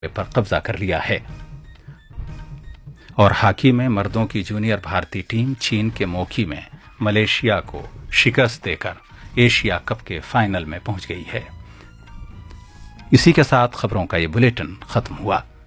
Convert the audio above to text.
पर कब्जा कर लिया है। और हॉकी में मर्दों की जूनियर भारतीय टीम चीन के मोकी में मलेशिया को शिकस्त देकर एशिया कप के फाइनल में पहुंच गई है। इसी के साथ खबरों का ये बुलेटिन खत्म हुआ।